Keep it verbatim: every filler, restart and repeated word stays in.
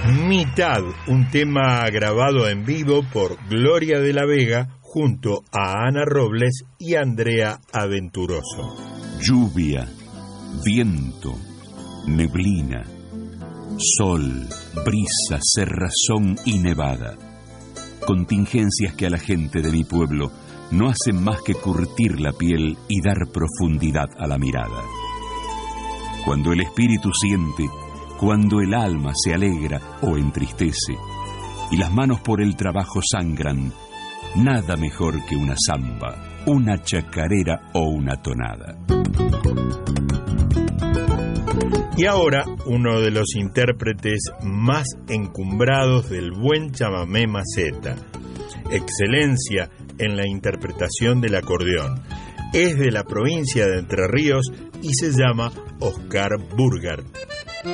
Mitad, un tema grabado en vivo por Gloria de la Vega junto a Ana Robles y Andrea Aventuroso. Lluvia, viento, neblina, sol, brisa, cerrazón y nevada. Contingencias que a la gente de mi pueblo no hacen más que curtir la piel y dar profundidad a la mirada. Cuando el espíritu siente, cuando el alma se alegra o entristece, y las manos por el trabajo sangran, nada mejor que una samba, una chacarera o una tonada. Y ahora, uno de los intérpretes más encumbrados del buen chamamé maceta. Excelencia en la interpretación del acordeón. Es de la provincia de Entre Ríos y se llama Oscar Burger.